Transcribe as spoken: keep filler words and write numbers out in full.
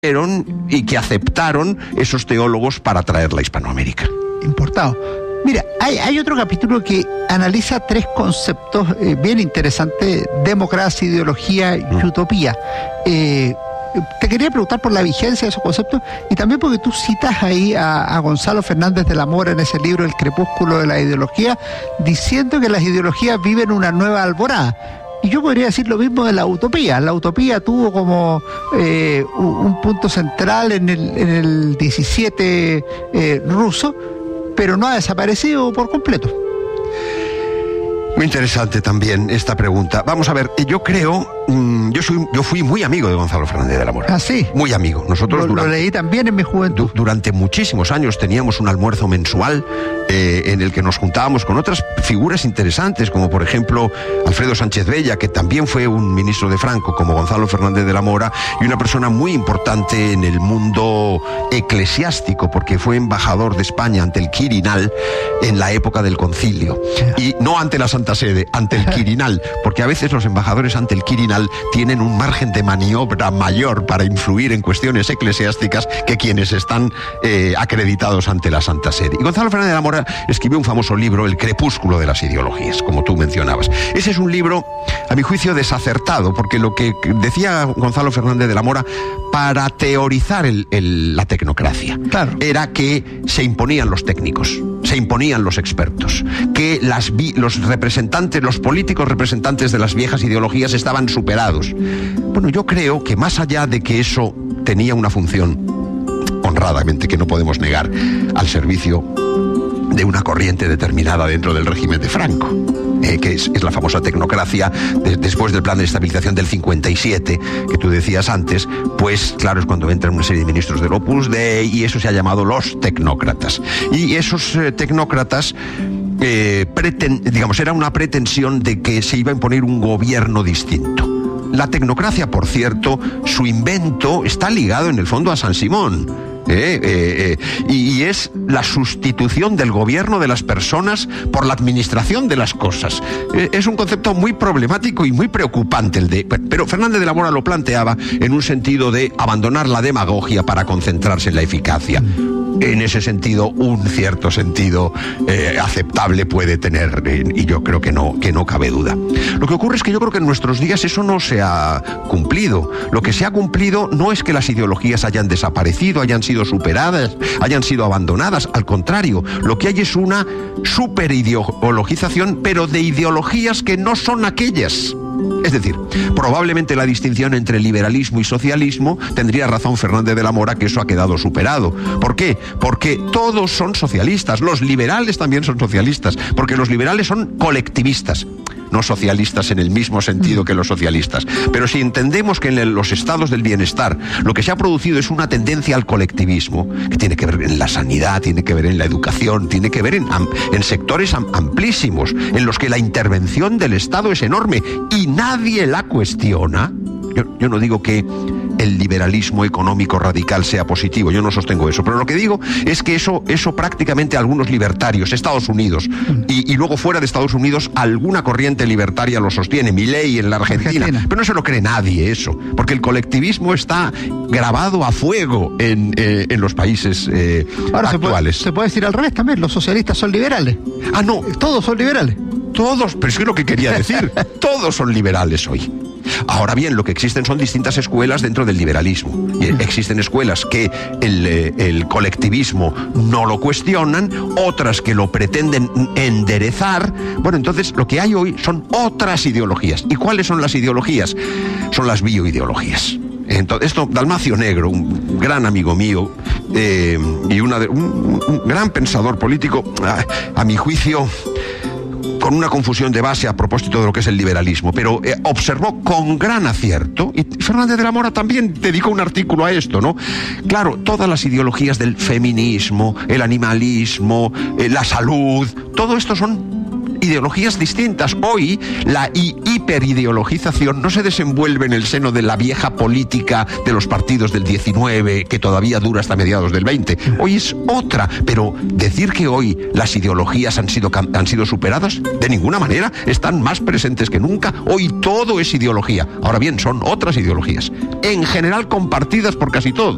y que aceptaron esos teólogos para traerla a Hispanoamérica. Importado. Mira, hay, hay otro capítulo que analiza tres conceptos eh, bien interesantes: democracia, ideología y mm. utopía. Eh, te quería preguntar por la vigencia de esos conceptos y también porque tú citas ahí a, a Gonzalo Fernández de la Mora en ese libro El crepúsculo de la ideología, diciendo que las ideologías viven una nueva alborada. Y yo podría decir lo mismo de la utopía. La utopía tuvo como eh, un punto central en el, en el diecisiete eh, ruso, pero no ha desaparecido por completo. Muy interesante también esta pregunta. Vamos a ver, yo creo, mmm, yo soy, yo fui muy amigo de Gonzalo Fernández de la Mora. ¿Ah, sí? Muy amigo. Nosotros lo, durante, lo leí también en mi juventud. Du, durante muchísimos años teníamos un almuerzo mensual eh, en el que nos juntábamos con otras figuras interesantes, como por ejemplo Alfredo Sánchez Bella, que también fue un ministro de Franco, como Gonzalo Fernández de la Mora, y una persona muy importante en el mundo eclesiástico, porque fue embajador de España ante el Quirinal en la época del concilio. Y no ante la Santa Sede, ante el Quirinal, porque a veces los embajadores ante el Quirinal tienen un margen de maniobra mayor para influir en cuestiones eclesiásticas que quienes están eh, acreditados ante la Santa Sede. Y Gonzalo Fernández de la Mora escribió un famoso libro, El crepúsculo de las ideologías, como tú mencionabas. Ese es un libro, a mi juicio, desacertado, porque lo que decía Gonzalo Fernández de la Mora para teorizar el, el, la tecnocracia, claro, era que se imponían los técnicos, se imponían los expertos, que las vi, los representantes, los políticos representantes de las viejas ideologías estaban superados. Bueno, yo creo que más allá de que eso tenía una función, honradamente, que no podemos negar, al servicio de una corriente determinada dentro del régimen de Franco, eh, que es, es la famosa tecnocracia de, después del plan de estabilización del cincuenta y siete, que tú decías antes, pues claro, es cuando entran una serie de ministros del Opus Dei, y eso se ha llamado los tecnócratas. Y esos eh, tecnócratas, eh, preten, digamos, era una pretensión de que se iba a imponer un gobierno distinto. La tecnocracia, por cierto, su invento está ligado en el fondo a San Simón. Eh, eh, eh, y, y es la sustitución del gobierno de las personas por la administración de las cosas. Eh, es un concepto muy problemático y muy preocupante el de... Pero Fernández de la Mora lo planteaba en un sentido de abandonar la demagogia para concentrarse en la eficacia. En ese sentido, un cierto sentido eh, aceptable puede tener, eh, y yo creo que no, que no cabe duda. Lo que ocurre es que yo creo que en nuestros días eso no se ha cumplido. Lo que se ha cumplido no es que las ideologías hayan desaparecido, hayan sido superadas, hayan sido abandonadas. Al contrario, lo que hay es una superideologización, pero de ideologías que no son aquellas. Es decir, probablemente la distinción entre liberalismo y socialismo, tendría razón Fernández de la Mora, que eso ha quedado superado. ¿Por qué? Porque todos son socialistas, los liberales también son socialistas, porque los liberales son colectivistas, no socialistas en el mismo sentido que los socialistas. Pero si entendemos que en los estados del bienestar lo que se ha producido es una tendencia al colectivismo, que tiene que ver en la sanidad, tiene que ver en la educación, tiene que ver en, en sectores amplísimos, en los que la intervención del Estado es enorme y nadie la cuestiona. Yo, yo no digo que el liberalismo económico radical sea positivo, yo no sostengo eso, pero lo que digo es que eso, eso prácticamente algunos libertarios, Estados Unidos, y, y luego fuera de Estados Unidos alguna corriente libertaria lo sostiene, Milei en la Argentina, Argentina, pero no se lo cree nadie eso, porque el colectivismo está grabado a fuego en, eh, en los países eh, Ahora actuales. Se puede, se puede decir al revés también, los socialistas son liberales. Ah, no. Todos son liberales. Todos, pero es que es lo que quería decir, todos son liberales hoy. Ahora bien, lo que existen son distintas escuelas dentro del liberalismo. Y existen escuelas que el, el colectivismo no lo cuestionan, otras que lo pretenden enderezar. Bueno, entonces lo que hay hoy son otras ideologías. ¿Y cuáles son las ideologías? Son las bioideologías. Entonces, esto, Dalmacio Negro, un gran amigo mío eh, y una de, un, un gran pensador político, a, a mi juicio, con una confusión de base a propósito de lo que es el liberalismo, pero eh, observó con gran acierto, y Fernández de la Mora también dedicó un artículo a esto, ¿no? Claro, todas las ideologías del feminismo, el animalismo, eh, la salud, todo esto son ideologías distintas. Hoy la hiperideologización no se desenvuelve en el seno de la vieja política de los partidos del diecinueve, que todavía dura hasta mediados del veinte. Hoy es otra, pero decir que hoy las ideologías han sido, han sido superadas, de ninguna manera, están más presentes que nunca. Hoy todo es ideología. Ahora bien, son otras ideologías, en general compartidas por casi todos.